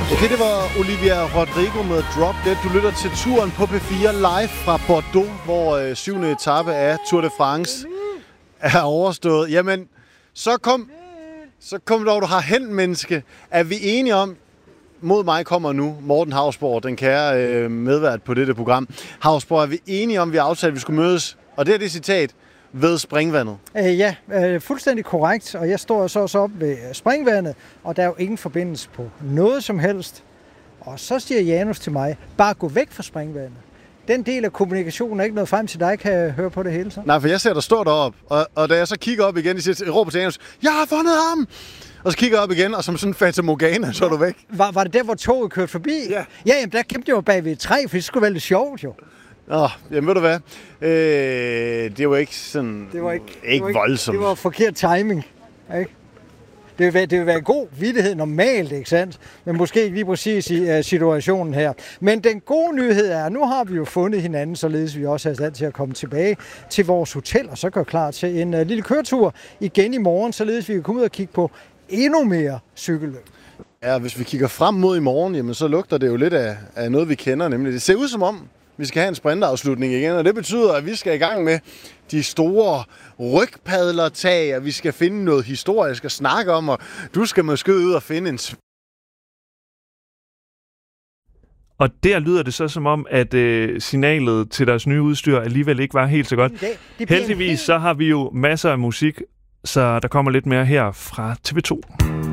Okay, det var Olivia Rodrigo med Drop Dead. Du lytter til turen på P4 live fra Bordeaux, hvor 7. etape af Tour de France er overstået. Jamen, så kom dog, du har hen, menneske. Er vi enige om, mod mig kommer nu Morten Hausborg, den kære medvært på dette program. Hausborg, er vi enige om, vi aftalte, at vi skulle mødes, og det er det citat, ved springvandet? Ja, fuldstændig korrekt, og jeg står så op ved springvandet, og der er jo ingen forbindelse på noget som helst. Og så siger Janus til mig, bare gå væk fra springvandet. Den del af kommunikationen er ikke nået frem til dig, kan jeg høre på det hele så? Nej, for jeg ser dig stå deroppe, og da jeg så kigger op igen, jeg råber til Janus, jeg har fundet ham! Og så kigger jeg op igen, og som sådan en Fata Morgana, så er du væk. Var det der, hvor toget kørte forbi? Ja. Ja, jamen, der kæmpede jeg jo bag ved et træ, for det skulle være lidt sjovt jo. Jamen ved du hvad, det var ikke sådan, det var ikke voldsomt. Det var forkert timing, ikke? Det vil være en god vittighed normalt, ikke sandt? Men måske ikke lige præcis i situationen her. Men den gode nyhed er, at nu har vi jo fundet hinanden, således vi også er i stand til at komme tilbage til vores hotel, og så gør klar til en lille køretur igen i morgen, således vi kan komme ud og kigge på endnu mere cykelløb. Ja, hvis vi kigger frem mod i morgen, jamen, så lugter det jo lidt af noget, vi kender, nemlig det ser ud som om, vi skal have en sprinterafslutning igen, og det betyder, at vi skal i gang med de store rygpadlertag, og vi skal finde noget historisk at snakke om, og du skal måske ud og finde en... Og der lyder det så som om, at signalet til deres nye udstyr alligevel ikke var helt så godt. Heldigvis så har vi jo masser af musik, så der kommer lidt mere her fra TV2.